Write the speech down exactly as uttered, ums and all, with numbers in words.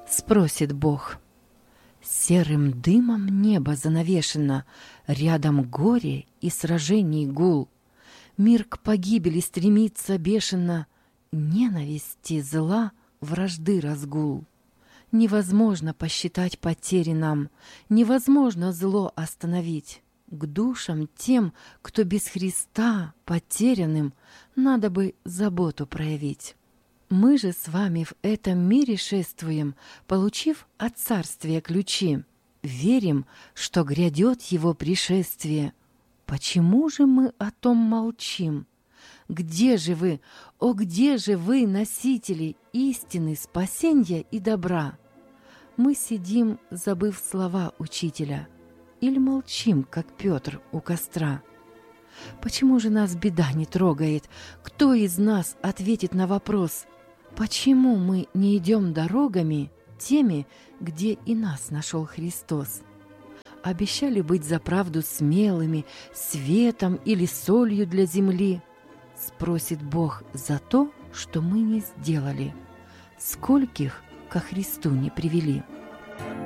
Спросит Бог. Серым дымом небо занавешено, рядом горе и сражений гул. Мир к погибели стремится бешено, ненависти, зла, вражды разгул. Невозможно посчитать потери нам, невозможно зло остановить. К душам тем, кто без Христа потерянным, надо бы заботу проявить. Мы же с вами в этом мире шествуем, получив от царствия ключи. Верим, что грядет его пришествие. Почему же мы о том молчим? Где же вы, о, где же вы, носители истины, спасенья и добра? Мы сидим, забыв слова учителя, или молчим, как Петр у костра? Почему же нас беда не трогает? Кто из нас ответит на вопрос? Почему мы не идем дорогами, теми, где и нас нашел Христос? Обещали быть за правду смелыми, светом или солью для земли. Спросит Бог за то, что мы не сделали. Скольких ко Христу не привели?